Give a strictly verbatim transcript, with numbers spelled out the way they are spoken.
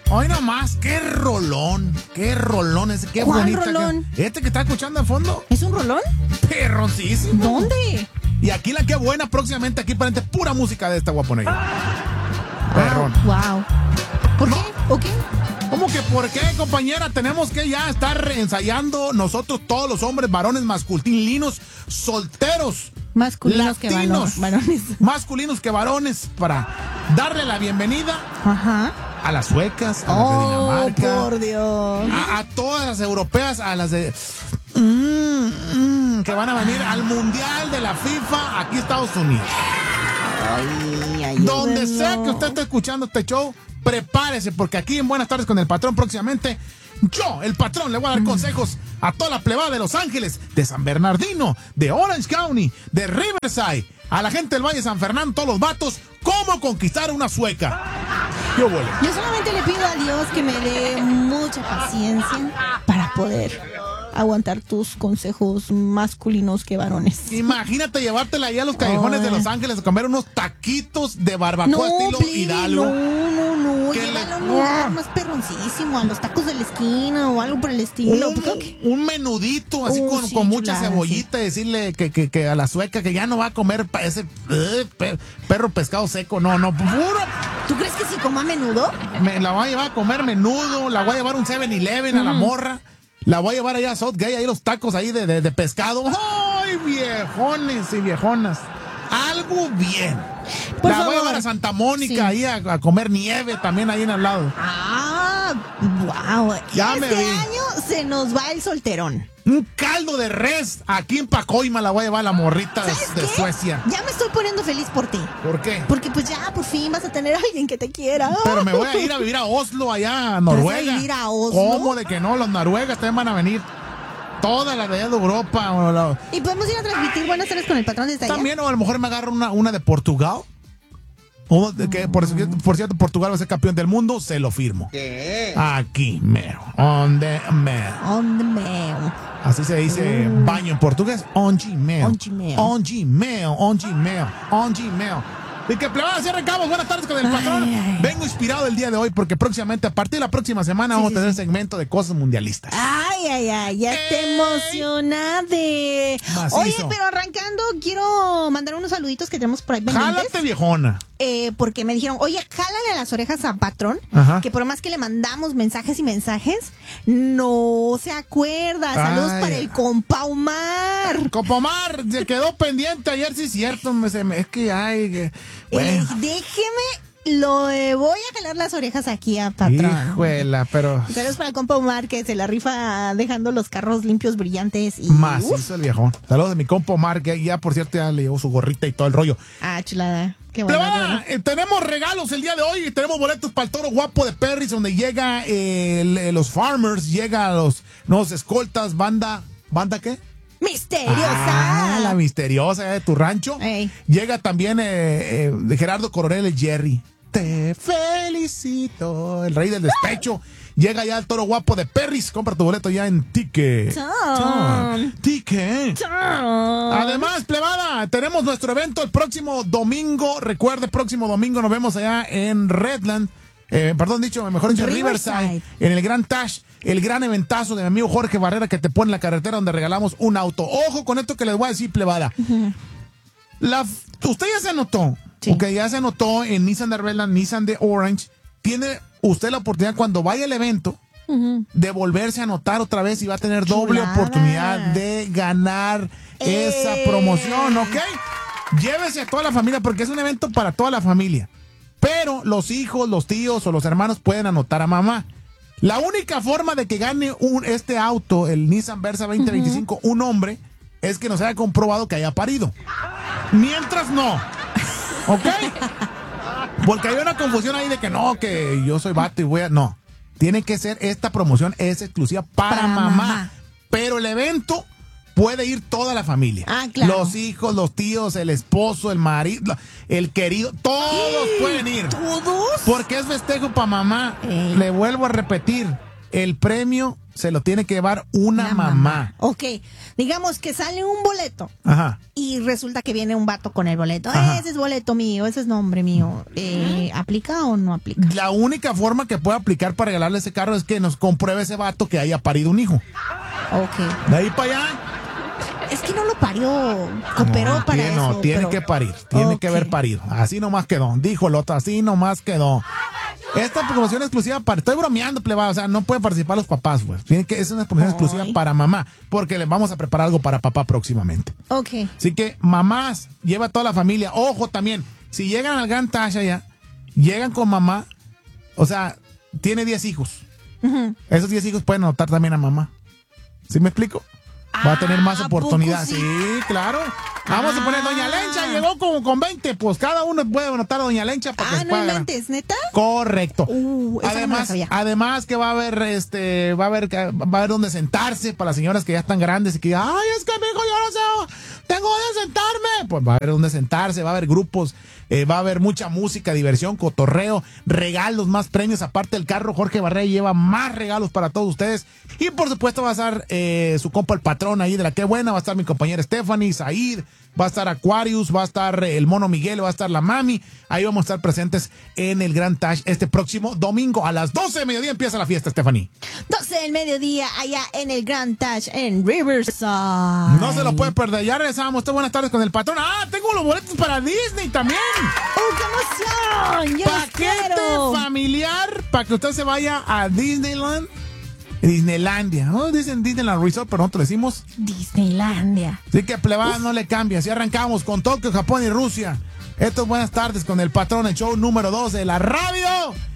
Hoy nomás, qué rolón, qué rolón ese, qué ¿Cuál bonita. rolón? Que, este que está escuchando de fondo. ¿Es un rolón? Perroncísimo. ¿Dónde? Y aquí la que buena, próximamente aquí para pura música de esta guaponera. Perrón. Wow. ¿Por qué? ¿O qué? ¿Cómo que por qué, compañera? Tenemos que ya estar ensayando nosotros todos los hombres, varones masculinos, solteros. Masculinos que latinos, varones. Masculinos que varones, para darle la bienvenida. Ajá. A las suecas, a las oh, de Dinamarca. Por Dios. A, a todas las europeas, a las de. Mm, mm, que van a venir al Mundial de la FIFA aquí, Estados Unidos. Ay, ay, Donde bueno. sea que usted esté escuchando este show, prepárese, porque aquí en Buenas Tardes con el Patrón próximamente, yo, el Patrón, le voy a dar consejos a toda la plebada de Los Ángeles, de San Bernardino, de Orange County, de Riverside, a la gente del Valle de San Fernando, todos los vatos, cómo conquistar una sueca. ¿Qué huele? Yo solamente le pido a Dios que me dé mucha paciencia para poder aguantar tus consejos masculinos que varones. Imagínate llevártela ahí a los callejones Ay. de Los Ángeles a comer unos taquitos de barbacoa No, estilo please, Hidalgo. no, no, no. Que Llévalo le- a un lugar más perroncísimo, a los tacos de la esquina o algo por el estilo. Un, Pues, creo que- un menudito así Uh, con, sí, con mucha chulada, cebollita y decirle que, que, que a la sueca que ya no va a comer pa- ese eh, pe- perro pescado seco. No, no, puro. ¿Tú crees que si como a menudo? Me, la voy a llevar a comer menudo, la voy a llevar a un seven eleven a la morra. La voy a llevar allá a Southgate, ahí los tacos ahí de, de, de pescado. ¡Ay, viejones y viejonas! Algo bien. Por la voy a favor. llevar a Santa Mónica Sí. ahí a, a comer nieve también ahí en al lado. Ah, wow. Ya este me vi. año se nos va el solterón. Un caldo de res aquí en Pacoima la voy a llevar a la morrita de, ¿Sabes de qué? Suecia. Ya me estoy poniendo feliz por ti. ¿Por qué? Porque pues ya por fin vas a tener a alguien que te quiera. Pero me voy a ir a vivir a Oslo, allá a Noruega. a vivir a Oslo? ¿Cómo de que no? Los noruegas también van a venir. Toda la de Europa. O la- Y podemos ir a transmitir buenas tardes con el patrón desde allá. También, o a lo mejor me agarro una, una de Portugal. O de que, por, por cierto, Portugal va a ser campeón del mundo, se lo firmo. ¿Qué? Aquí, mero. On the mero. On the mail. Así se dice baño en portugués. On Gmail. On Gmail. On Gmail. On Gmail. On Gmail. Y que plebada, cierren cabos. Buenas tardes con el Ay, patrón. ay. Vengo inspirado el día de hoy porque próximamente, a partir de la próxima semana, Sí, vamos sí, a tener sí. segmento de cosas mundialistas. Ay, ay, ay, ya Ey. te emocionade. Macizo. Oye, pero arrancando, quiero mandar unos saluditos que tenemos por ahí pendientes. Jálate, viejona. Eh, porque me dijeron, oye, jálale a las orejas a Patrón, Ajá. que por más que le mandamos mensajes y mensajes, no se acuerda. Saludos Ay. para el compa Omar. Copomar, se quedó pendiente ayer, sí es cierto. me- se me- es que, ay, que- bueno. Eh, déjeme, lo eh, voy a jalar las orejas aquí a Patrón. Hijuela, pero Saludos para el compa Omar, que se la rifa dejando los carros limpios, brillantes y... más uf. hizo el viejón. Saludos de mi compa Omar, que ya, por cierto, ya le llevó su gorrita y todo el rollo. Ah, chulada. Qué bueno. Plebada, eh, tenemos regalos el día de hoy y tenemos boletos para el Toro Guapo de Perris, donde llega eh, el- eh, los Farmers, llega los, los escoltas, banda, ¿banda qué? Misteriosa. Ah, la misteriosa de tu rancho. Ey. Llega también eh, eh, de Gerardo Coronel, el Jerry. Te felicito, el rey del despecho. Llega ya el Toro Guapo de Perris. Compra tu boleto ya en Ticket. Ton. Ticket. Además, plebada, tenemos nuestro evento el próximo domingo. Recuerde, próximo domingo nos vemos allá en Redland. Eh, perdón, dicho, mejor dicho, en Riverside. Riverside. En el Gran Tash. El gran eventazo de mi amigo Jorge Barrera que te pone en la carretera donde regalamos un auto. Ojo con esto que les voy a decir, plebada. La, usted ya se anotó. Sí. Ok, ya se anotó en Nissan de Redland, Nissan de Orange. Tiene usted la oportunidad cuando vaya al evento Ujú. de volverse a anotar otra vez y va a tener doble Chulada. oportunidad de ganar esa ¡Eh! promoción, ¿ok? Llévese a toda la familia porque es un evento para toda la familia. Pero los hijos, los tíos o los hermanos pueden anotar a mamá. La única forma de que gane un, este auto, el Nissan Versa veinte veinticinco, un hombre, es que nos haya comprobado que haya parido. Mientras no. ¿Ok? Porque hay una confusión ahí de que no, que yo soy vato y voy a... No. Tiene que ser, esta promoción es exclusiva para, Para mamá. mamá. Pero el evento puede ir toda la familia. Ah, claro. Los hijos, los tíos, el esposo, el marido, el querido, todos pueden ir. ¿Todos? Porque es festejo para mamá. Ey. Le vuelvo a repetir, el premio se lo tiene que llevar una, Una mamá. mamá. Ok, digamos que sale un boleto Ajá. y resulta que viene un vato con el boleto. Ajá. Ese es boleto mío, ese es nombre mío. Eh, ¿Aplica o no aplica? La única forma que puede aplicar para regalarle ese carro es que nos compruebe ese vato que haya parido un hijo. Ok. De ahí para allá. Es que no lo parió, cooperó No, para tiene, eso. no, tiene pero- que parir, tiene Ok. que haber parido. Así nomás quedó, dijo el otro, así nomás quedó. Esta promoción exclusiva para, estoy bromeando, plebada, o sea, no pueden participar los papás, güey. Tiene que, es una promoción Ay. exclusiva para mamá, porque les vamos a preparar algo para papá próximamente. Ok. Así que, mamás, lleva a toda la familia. Ojo también, si llegan al Gran Tasha ya, llegan con mamá, o sea, tiene diez hijos. Ujú. Esos diez hijos pueden anotar también a mamá. ¿Sí me explico? Va a tener más Ah, ¿a oportunidad. poco Sí, sí? claro. Vamos a poner Ah. Doña Lencha, llegó como con veinte, pues cada uno puede anotar a Doña Lencha para que Ah, se no pueda ganar. inventes, ¿neta? Correcto. Uh, esa no me la además, sabía. además que va a haber este, va a haber va a haber donde sentarse para las señoras que ya están grandes y que ay, es que mi hijo yo no sé, tengo donde sentarme. Pues va a haber donde sentarse, va a haber grupos, eh, va a haber mucha música, diversión, cotorreo, regalos, más premios. Aparte el carro Jorge Barré lleva más regalos para todos ustedes. Y por supuesto va a estar eh, su compa el patrón ahí de la que buena, va a estar mi compañera Stephanie, Said, va a estar Aquarius, va a estar el mono Miguel, va a estar la mami. Ahí vamos a estar presentes en el Gran Tash este próximo domingo a las doce de mediodía empieza la fiesta, Stephanie. doce del mediodía allá en el Grand Touch en Riverside. No se lo puede perder. Ya regresamos. Usted, buenas tardes con el patrón. Ah, tengo los boletos para Disney también. ¡Oh, qué emoción! ¡Yo los Paquete quiero! familiar para que usted se vaya a Disneyland. Disneylandia. No dicen Disneyland Resort, pero nosotros decimos. Disneylandia. Así que plebada no le cambia. Así arrancamos con Tokio, Japón y Rusia. Esto es buenas tardes con el patrón, el show número dos de la radio.